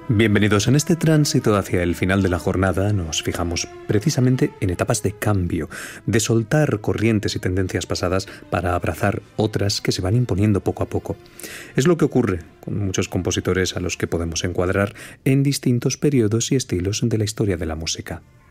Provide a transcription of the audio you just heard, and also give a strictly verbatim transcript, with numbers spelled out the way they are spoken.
Bienvenidos. En este tránsito hacia el final de la jornada nos fijamos precisamente en etapas de cambio, de soltar corrientes y tendencias pasadas para abrazar otras que se van imponiendo poco a poco. Es lo que ocurre con muchos compositores a los que podemos encuadrar en distintos periodos y estilos de la historia de la música.